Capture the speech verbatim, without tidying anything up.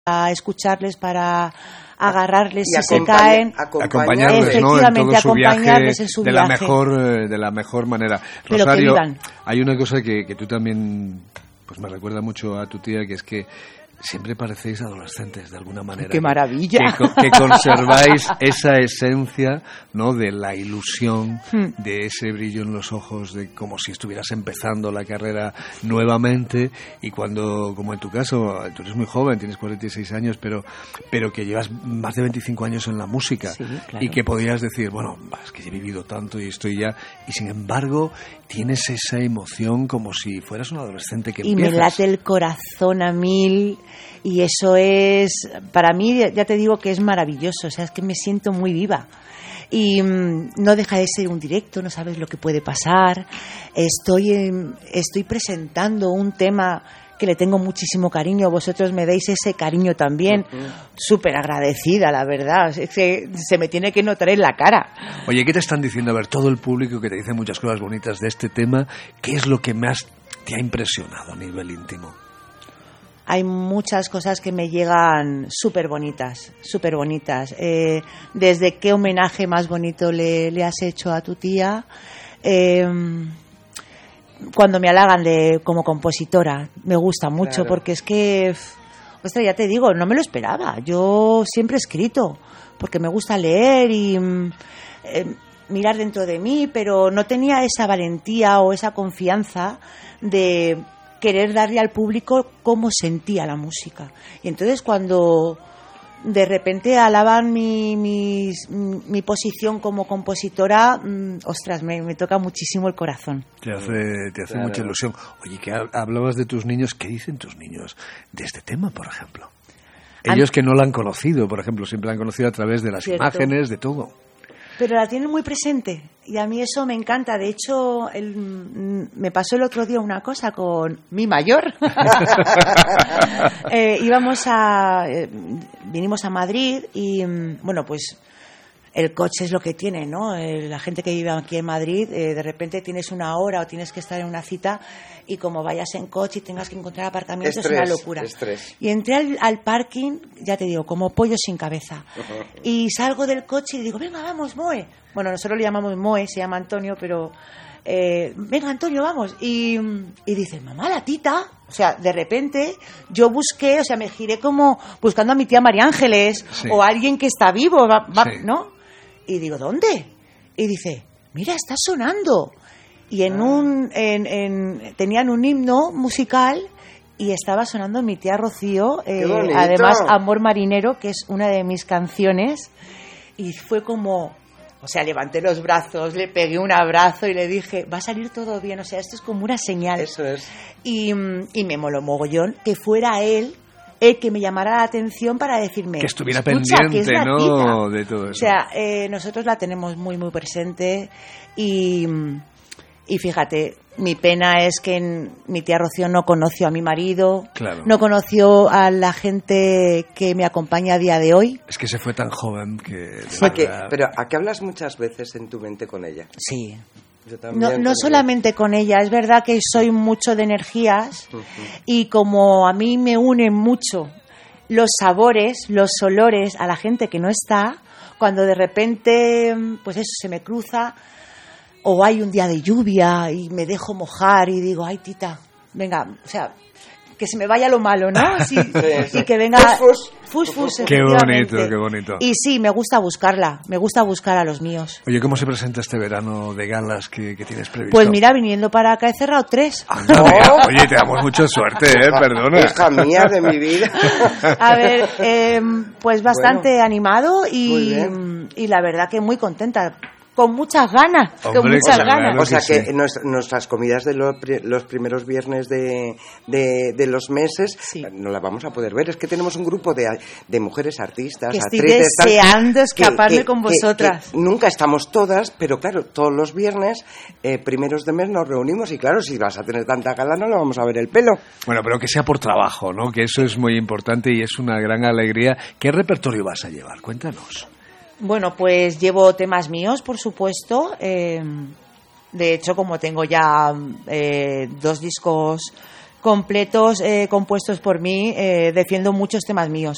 escucharles, para agarrarles y si se caen, acompañarles, efectivamente, ¿no? En todo su acompañarles viaje, en su de viaje. la mejor, de la mejor manera. Pero Rosario, que vivan. Hay una cosa que, que tú también, pues me recuerda mucho a tu tía, que es que siempre parecéis adolescentes de alguna manera. ¡Qué maravilla! Que, que conserváis esa esencia, ¿no? De la ilusión, hmm. de ese brillo en los ojos, de como si estuvieras empezando la carrera nuevamente. Y cuando, como en tu caso, tú eres muy joven, tienes cuarenta y seis años, pero, pero que llevas más de veinticinco años en la música. Sí, claro. Y que podías decir, bueno, es que he vivido tanto y estoy ya. Y sin embargo, tienes esa emoción como si fueras un adolescente que y empiezas. me late el corazón a mil. Y eso es, para mí, ya te digo que es maravilloso, o sea, es que me siento muy viva. Y mmm, no deja de ser un directo, no sabes lo que puede pasar. Estoy, en, estoy presentando un tema que le tengo muchísimo cariño, vosotros me deis ese cariño también. Uh-huh. Súper agradecida, la verdad, es que se me tiene que notar en la cara. Oye, ¿qué te están diciendo? A ver, todo el público que te dice muchas cosas bonitas de este tema, ¿qué es lo que más te ha impresionado a nivel íntimo? Hay muchas cosas que me llegan súper bonitas, súper bonitas. Eh, desde qué homenaje más bonito le, le has hecho a tu tía. Eh, cuando me halagan de como compositora, me gusta mucho, claro. Porque es que, ostras, ya te digo, no me lo esperaba. Yo siempre he escrito, porque me gusta leer y eh, mirar dentro de mí, pero no tenía esa valentía o esa confianza de querer darle al público cómo sentía la música. Y entonces cuando de repente alaban mi, mi, mi posición como compositora, mmm, ostras, me, me toca muchísimo el corazón. Te hace, te hace claro. Mucha ilusión. Oye, que hablabas de tus niños, ¿qué dicen tus niños de este tema, por ejemplo? Ellos que no la han conocido, por ejemplo, siempre la han conocido a través de las Cierto. imágenes, de todo. Pero la tienen muy presente y a mí eso me encanta. De hecho, el, me pasó el otro día una cosa con mi mayor. eh, íbamos a, eh, vinimos a Madrid y, bueno, pues el coche es lo que tiene, ¿no? Eh, la gente que vive aquí en Madrid, eh, de repente tienes una hora o tienes que estar en una cita y como vayas en coche y tengas que encontrar aparcamiento estrés, es una locura. Estrés. Y entré al, al parking, ya te digo, como pollo sin cabeza. Uh-huh. Y salgo del coche y digo, venga, vamos, Moe. Bueno, nosotros le llamamos Moe, se llama Antonio, pero eh, venga, Antonio, vamos. Y, y dice, mamá, la tita. O sea, de repente yo busqué, o sea, me giré como buscando a mi tía María Ángeles sí. o a alguien que está vivo, va, va, sí. ¿no? Y digo, ¿dónde? Y dice, mira, está sonando. Y en ah. un en, en, tenían un himno musical y estaba sonando mi tía Rocío, eh, además Amor Marinero, que es una de mis canciones. Y fue como, o sea, levanté los brazos, le pegué un abrazo y le dije, va a salir todo bien. O sea, esto es como una señal. Eso es. Y, y me moló mogollón que fuera él el que me llamara la atención para decirme que estuviera pendiente, que ¿no? De todo eso. O sea, eh, nosotros la tenemos muy muy presente y, y fíjate, mi pena es que en, mi tía Rocío no conoció a mi marido, claro. no conoció a la gente que me acompaña a día de hoy. Es que se fue tan joven que... Sí. Que, pero ¿a qué hablas muchas veces en tu mente con ella? Sí. Yo también, no no solamente con ella, es verdad que soy mucho de energías uh-huh. y como a mí me unen mucho los sabores, los olores a la gente que no está, cuando de repente pues eso se me cruza o hay un día de lluvia y me dejo mojar y digo, ay tita, venga, o sea, que se me vaya lo malo, ¿no? Sí, sí. Y que venga fus, fus, fus, qué bonito, qué bonito. Y sí, me gusta buscarla, me gusta buscar a los míos. Oye, ¿cómo se presenta este verano de galas que, que tienes previsto? Pues mira, viniendo para acá he cerrado tres. Anda, mira, oye, te damos mucha suerte, ¿eh? Perdona. Hija mía de mi vida. A ver, eh, pues bastante bueno, animado y, y la verdad que muy contenta. Con muchas ganas, Hombre, con muchas claro, ganas. O sea que, que sí. nos, nuestras comidas de los, los primeros viernes de, de, de los meses sí. no las vamos a poder ver. Es que tenemos un grupo de, de mujeres artistas, que actrices, estoy deseando tal, escaparme que, con que, vosotras. Que, que nunca estamos todas, pero claro, todos los viernes, eh, primeros de mes nos reunimos y claro, si vas a tener tanta gala no le vamos a ver el pelo. Bueno, pero que sea por trabajo, ¿no? Que eso es muy importante y es una gran alegría. ¿Qué repertorio vas a llevar? Cuéntanos. Bueno, pues llevo temas míos, por supuesto. Eh, de hecho, como tengo ya eh, dos discos completos eh, compuestos por mí, eh, defiendo muchos temas míos.